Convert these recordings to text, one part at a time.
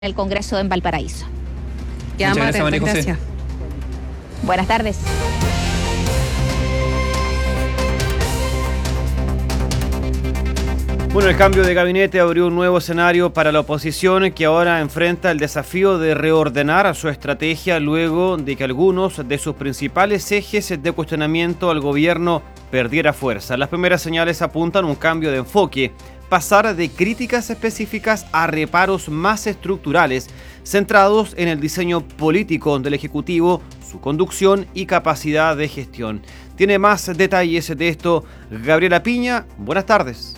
el Congreso en Valparaíso. Muchas gracias, María José. Gracias. Buenas tardes. Bueno, el cambio de gabinete abrió un nuevo escenario para la oposición, que ahora enfrenta el desafío de reordenar su estrategia luego de que algunos de sus principales ejes de cuestionamiento al gobierno perdiera fuerza. Las primeras señales apuntan a un cambio de enfoque, pasar de críticas específicas a reparos más estructurales, centrados en el diseño político del Ejecutivo, su conducción y capacidad de gestión. Tiene más detalles de esto Gabriela Piña. Buenas tardes.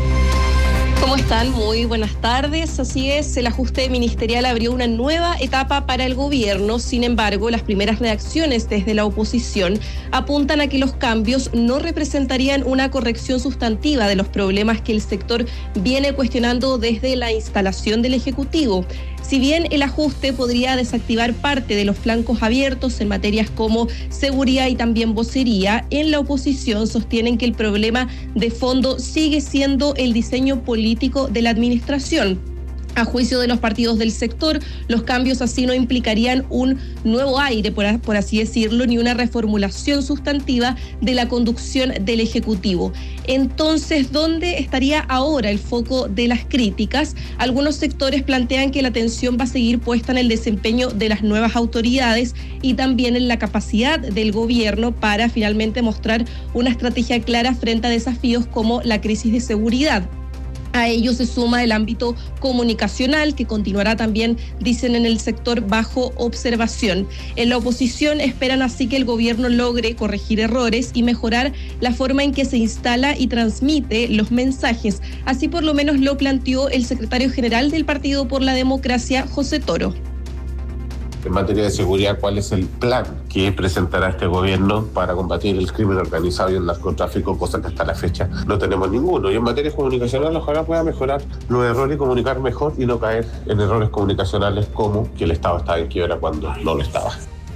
¿Cómo están? Muy buenas tardes. Así es, el ajuste ministerial abrió una nueva etapa para el gobierno. Sin embargo, las primeras reacciones desde la oposición apuntan a que los cambios no representarían una corrección sustantiva de los problemas que el sector viene cuestionando desde la instalación del Ejecutivo. Si bien el ajuste podría desactivar parte de los flancos abiertos en materias como seguridad y también vocería, en la oposición sostienen que el problema de fondo sigue siendo el diseño político de la administración. A juicio de los partidos del sector, los cambios así no implicarían un nuevo aire, por así decirlo, ni una reformulación sustantiva de la conducción del Ejecutivo. Entonces, ¿dónde estaría ahora el foco de las críticas? Algunos sectores plantean que la atención va a seguir puesta en el desempeño de las nuevas autoridades y también en la capacidad del gobierno para finalmente mostrar una estrategia clara frente a desafíos como la crisis de seguridad. A ello se suma el ámbito comunicacional, que continuará también, dicen en el sector, bajo observación. En la oposición esperan así que el gobierno logre corregir errores y mejorar la forma en que se instala y transmite los mensajes. Así por lo menos lo planteó el secretario general del Partido por la Democracia, José Toro. En materia de seguridad, ¿cuál es el plan que presentará este gobierno para combatir el crimen organizado y el narcotráfico? Cosa que hasta la fecha no tenemos ninguno. Y en materia comunicacional, ojalá pueda mejorar los errores y comunicar mejor y no caer en errores comunicacionales como que el Estado estaba en quiebra cuando no lo estaba.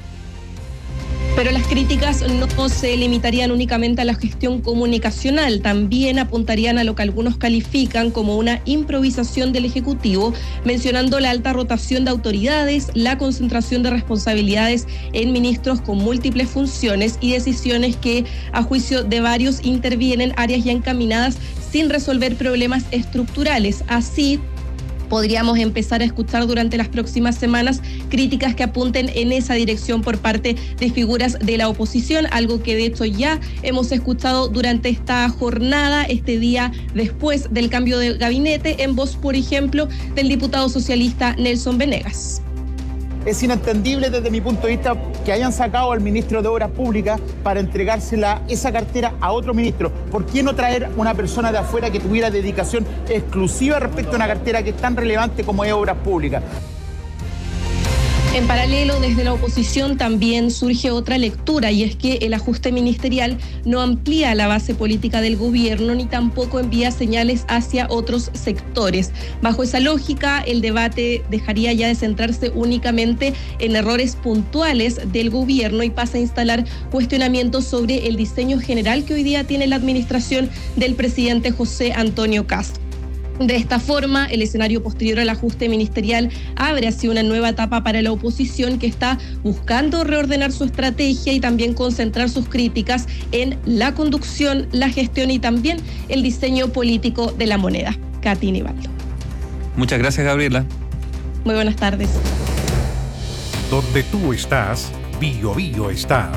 Pero las críticas no se limitarían únicamente a la gestión comunicacional, también apuntarían a lo que algunos califican como una improvisación del Ejecutivo, mencionando la alta rotación de autoridades, la concentración de responsabilidades en ministros con múltiples funciones y decisiones que, a juicio de varios, intervienen áreas ya encaminadas sin resolver problemas estructurales. Así, podríamos empezar a escuchar durante las próximas semanas críticas que apunten en esa dirección por parte de figuras de la oposición, algo que de hecho ya hemos escuchado durante esta jornada, este día después del cambio de gabinete, en voz, por ejemplo, del diputado socialista Nelson Venegas. Es inentendible desde mi punto de vista que hayan sacado al ministro de Obras Públicas para entregársela esa cartera a otro ministro. ¿Por qué no traer una persona de afuera que tuviera dedicación exclusiva respecto a una cartera que es tan relevante como es Obras Públicas? En paralelo, desde la oposición también surge otra lectura, y es que el ajuste ministerial no amplía la base política del gobierno ni tampoco envía señales hacia otros sectores. Bajo esa lógica, el debate dejaría ya de centrarse únicamente en errores puntuales del gobierno y pasa a instalar cuestionamientos sobre el diseño general que hoy día tiene la administración del presidente José Antonio Kast. De esta forma, el escenario posterior al ajuste ministerial abre así una nueva etapa para la oposición, que está buscando reordenar su estrategia y también concentrar sus críticas en la conducción, la gestión y también el diseño político de la moneda. Katy Nivaldo. Muchas gracias, Gabriela. Muy buenas tardes. Donde tú estás, Bio Bio está.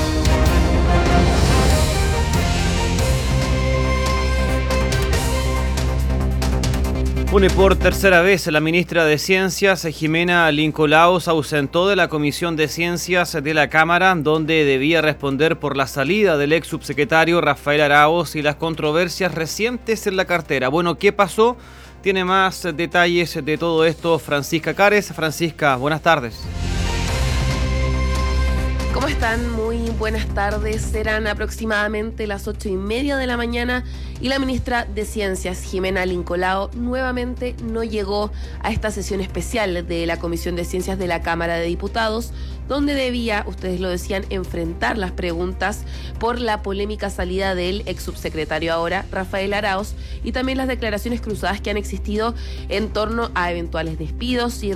Bueno, y por tercera vez, la ministra de Ciencias, Jimena Lincolao, se ausentó de la Comisión de Ciencias de la Cámara, donde debía responder por la salida del ex subsecretario Rafael Araoz y las controversias recientes en la cartera. Bueno, ¿qué pasó? Tiene más detalles de todo esto Francisca Cares. Francisca, buenas tardes. ¿Cómo están? Muy buenas tardes. Serán aproximadamente las 8:30 de la mañana y la ministra de Ciencias, Jimena Lincolao, nuevamente no llegó a esta sesión especial de la Comisión de Ciencias de la Cámara de Diputados, donde debía, ustedes lo decían, enfrentar las preguntas por la polémica salida del ex subsecretario ahora, Rafael Arauz, y también las declaraciones cruzadas que han existido en torno a eventuales despidos y